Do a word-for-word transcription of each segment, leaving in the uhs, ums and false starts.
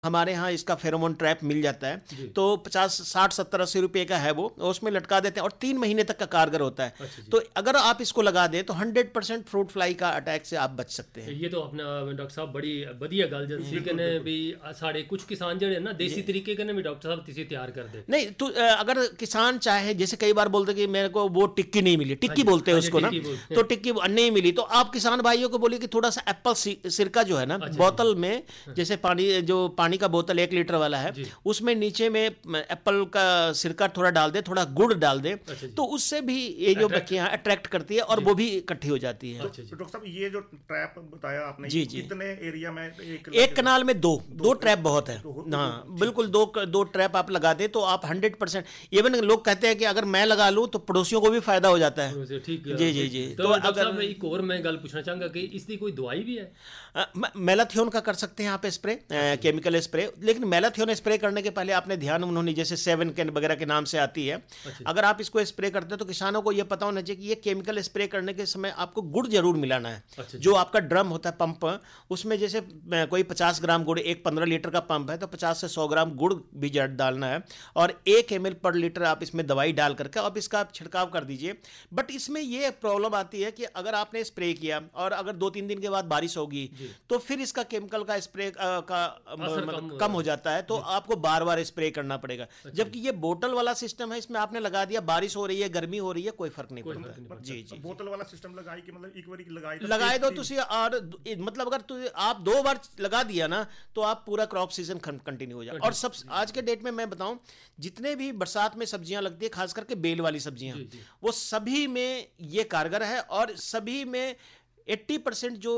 हमारे यहाँ इसका फेरोमोन ट्रैप मिल जाता है, तो पचास साठ सत्तर अस्सी रुपए का है वो, उसमें लटका देते हैं और तीन महीने तक का कारगर होता है। अच्छा तो अगर आप इसको लगा दें तो हंड्रेड परसेंट फ्रूट फ्लाई का अटैक से आप बच सकते हैं। ये तो अपना डॉक्टर साहब बड़ी बढ़िया गल जल्दी कने भी साढ़े कुछ किसान जड़े ना देसी तरीके कने भी डॉक्टर साहब तिसे तैयार कर दे। नहीं तो अगर किसान चाहे, जैसे कई बार बोलते कि मेरे को वो टिक्की नहीं मिली, टिक्की बोलते हैं उसको ना, तो टिक्की नहीं मिली तो आप किसान भाइयों को बोलिए कि थोड़ा सा एप्पल सिरका जो है ना बोतल में, जैसे पानी जो पानी का बोतल एक लीटर वाला है, उसमें नीचे में एप्पल का सिरका थोड़ा डाल दे, थोड़ा गुड़ डाल दे, तो उससे भी ये जो बच्चियां अट्रैक्ट करती है और वो भी इकट्ठी हो जाती है। तो डॉक्टर साहब ये जो ट्रैप बताया आपने, जी जी, कितने एरिया में एक, एक कनाल में दो दो ट्रैप बहुत है। हाँ बिल्कुल, दो दो ट्रैप आप लगा दे तो आप हंड्रेड परसेंट, इवन लोग कहते हैं कि अगर मैं लगा लूं तो पड़ोसियों को भी फायदा हो जाता है। ठीक जी जी जी। तो अगर एक और मैं गल पूछना चाहूंगा कि इसकी कोई दवाई भी है? मेलाथियोन का कर सकते हैं आप स्प्रे, केमिकल स्प्रे, लेकिन मेलाथियोन स्प्रे करने के पहले आपने ध्यान, उन्होंने जैसे सेवन कैन वगैरह के नाम से आती है, अगर आप इसको स्प्रे करते हैं तो किसानों को यह पता होना चाहिए कि ये केमिकल स्प्रे करने के समय आपको गुड़ जरूर मिलाना है। जो आपका ड्रम होता है पंप, उसमें जैसे कोई पचास ग्राम गुड़, एक पंद्रह लीटर का पंप है तो पचास से सौ ग्राम गुड़ भी डालना है और एक एम एल पर लीटर आप इसमें दवाई डाल करके आप इसका आप छिड़काव कर दीजिए। बट इसमें यह प्रॉब्लम आती है कि अगर आपने स्प्रे किया और अगर दो तीन दिन के बाद बारिश होगी तो फिर इसका केमिकल का स्प्रे का कम, कम हो जाता है, तो आपको बार बार स्प्रे करना पड़ेगा। जबकि ये बोतल वाला सिस्टम है, इसमें आपने लगा दिया, बारिश हो रही है, गर्मी हो रही है, कोई फर्क नहीं पड़ता। जी जी, बोतल वाला सिस्टम लगाई कि मतलब एक बार लगाई लगाए दो तुसी, और मतलब अगर तु, आप दो बार लगा दिया ना तो आप पूरा क्रॉप सीजन कंटिन्यू हो जाए। और सब आज के डेट में मैं बताऊं, जितने भी बरसात में सब्जियां लगती है, खास करके बेल वाली सब्जियां, वो सभी में ये कारगर है और सभी में अस्सी परसेंट जो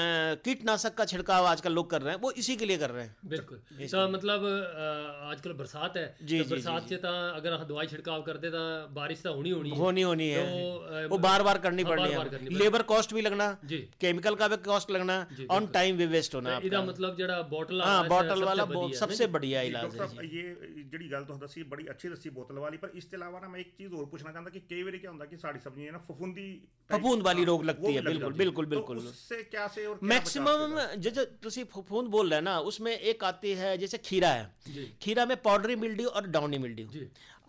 कीटनाशक का छिड़काव आजकल लोग कर रहे हैं वो इसी के लिए कर रहे हैं। बिल्कुल, तो मतलब आजकल बरसात है, जी, तो बरसात से ता अगर दवाई छिड़काव करते तो बारिश तो होनी होनी होनी होनी है, तो वो बार बार करनी पड़नी है, लेबर कॉस्ट भी लगना, केमिकल का भी कॉस्ट लगना, ऑन टाइम भी वेस्ट होना। इसका मतलब जेड़ा बोतल, हां बोतल वाला सबसे बढ़िया इलाज है। ये जेड़ी गल तो दसी बड़ी अच्छी दसी बोतल वाली, पर इसके अलावा ना मैं एक चीज और पूछना चाहता कि कई बार क्या होता कि सारी सब्जियां ना फफूंदी फफूंद वाली रोग लगती है। बिल्कुल बिल्कुल बिल्कुल, उससे क्या से और मैक्सिमम जैसे तुसी फफूंद बोल रहे हैं ना, उसमें एक आती है जैसे खीरा है, खीरा में पाउडरी मिल्ड्यू और डाउनी मिल्ड्यू।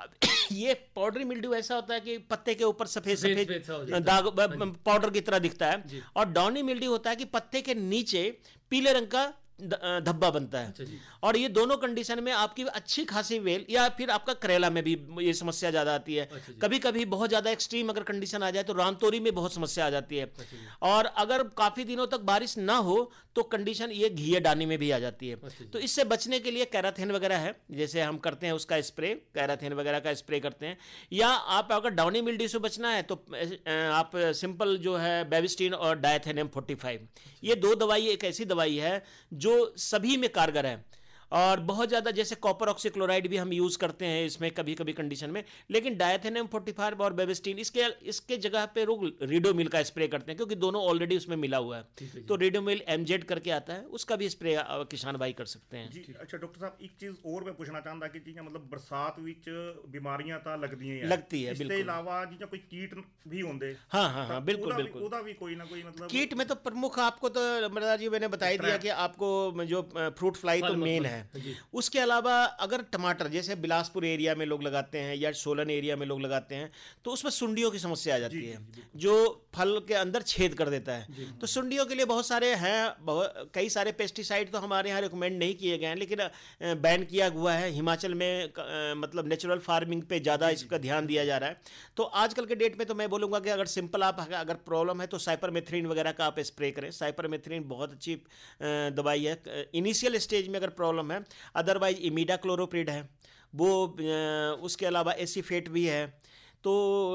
ये पाउडरी मिल्ड्यू ऐसा होता है कि पत्ते के ऊपर सफेद सफेद दाग पाउडर की तरह दिखता है, और डाउनी मिल्ड्यू होता है कि पत्ते के नीचे पीले रंग का धब्बा बनता है। अच्छा, और ये दोनों कंडीशन में आपकी अच्छी खासी वेल, या फिर आपका करेला में भी ये समस्या ज्यादा आती है। अच्छा, कभी कभी बहुत ज्यादा एक्सट्रीम अगर कंडीशन आ जाए तो रामतोरी में बहुत समस्या आ जाती है। अच्छा, और अगर काफी दिनों तक बारिश ना हो तो कंडीशन ये घिया डानी में भी आ जाती है। अच्छा, तो इससे बचने के लिए कैराथिन वगैरह है, जैसे हम करते हैं उसका स्प्रे, कैराथिन वगैरह का स्प्रे करते हैं। या आप अगर डाउनी मिल्ड्यू से बचना है तो आप सिंपल जो है बेबिस्टीन और डायथेनियम फोर्टी फाइव, ये दो दवाई एक ऐसी दवाई है जो जो सभी में कारगर है। और बहुत ज़्यादा जैसे कॉपर ऑक्सीक्लोराइड भी हम यूज़ करते हैं इसमें कभी कभी कंडीशन में, लेकिन डायथेनियम फोर्टी फाइव और बेबिस्टीन इसके इसके जगह पे लोग रीडोमिल का स्प्रे करते हैं, क्योंकि दोनों ऑलरेडी उसमें मिला हुआ है। तो रीडोमिल एमजेड करके आता है, उसका भी स्प्रे किसान भाई कर सकते हैं। जी अच्छा डॉक्टर साहब, एक चीज़ और मैं पूछना चाहता कि जी मतलब बरसात विच बीमारियां तो लगती हैं लगती है, इसके अलावा जी कोई कीट भी होंगे? हाँ हाँ हाँ बिल्कुल बिल्कुल, उदा भी कोई ना कोई मतलब कीट में तो प्रमुख आपको तो मृदा जी मैंने बता दिया कि आपको जो फ्रूट फ्लाई तो मेन है। उसके के अलावा अगर टमाटर जैसे बिलासपुर एरिया में लोग लगाते हैं या सोलन एरिया में लोग लगाते हैं तो उसमें सुंडियों की समस्या आ जाती है, जो फल के अंदर छेद कर देता है। तो सुंडियों के लिए बहुत सारे हैं, बहुत कई सारे पेस्टिसाइड तो हमारे यहाँ रिकमेंड नहीं किए गए हैं, लेकिन बैन किया हुआ है। हिमाचल में मतलब नेचुरल फार्मिंग पे ज़्यादा इसका ध्यान दिया जा रहा है। तो आजकल के डेट में तो मैं बोलूँगा कि अगर सिंपल आप अगर प्रॉब्लम है तो साइपरमेथ्रिन वगैरह का आप स्प्रे करें। साइपरमेथ्रिन बहुत अच्छी दवाई है इनिशियल स्टेज में अगर प्रॉब्लम है। अदरवाइज इमीडा क्लोरोप्रिड है वो, उसके अलावा एसीफेट भी है। तो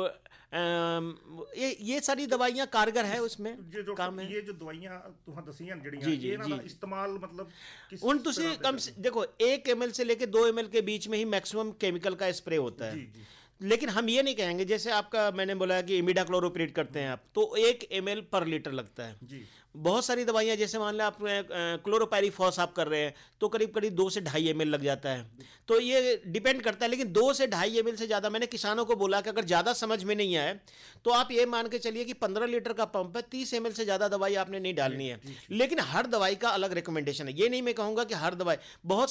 ये ये सारी दवाइयां कारगर है उसमें ये जो काम है। ये जो दवाइयां तुहां दसियां जड़ियां ये ना इस्तेमाल मतलब किस उन तुसी कम से देखो एक एम एल से लेके दो एम एल के बीच में ही मैक्सिमम केमिकल का स्प्रे होता है। जी, जी। लेकिन हम ये नहीं कहेंगे जैसे आपका मैंने बोला कि इमिडा क्लोरोप्रिड करते हैं आप तो एक एम एल पर लीटर लगता है। जी। बहुत सारी दवाइयां जैसे मान लें आप क्लोरोपायरीफॉस आप कर रहे हैं तो करीब करीब दो से ढाई एम एल लग जाता है। तो ये डिपेंड करता है, लेकिन दो से ढाई एम एल से ज़्यादा मैंने किसानों को बोला कि अगर ज़्यादा समझ में नहीं आए तो आप ये मान के चलिए कि पंद्रह लीटर का पंप है, तीस एम एल से ज़्यादा दवाई आपने नहीं डालनी है। लेकिन हर दवाई का अलग रिकमेंडेशन है, ये नहीं मैं कहूँगा कि हर दवाई, बहुत